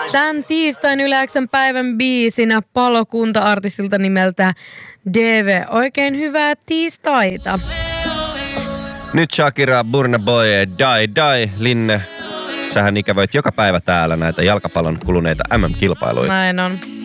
Tän tiistain Yle X:n päivän biisinä Palokunta-artistilta nimeltä DV. Oikein hyvää tiistaita. Nyt Shakira, Burna Boy, Die. Linne, sähän ikävöit joka päivä täällä näitä jalkapallon kuluneita MM-kilpailuja. Näin on.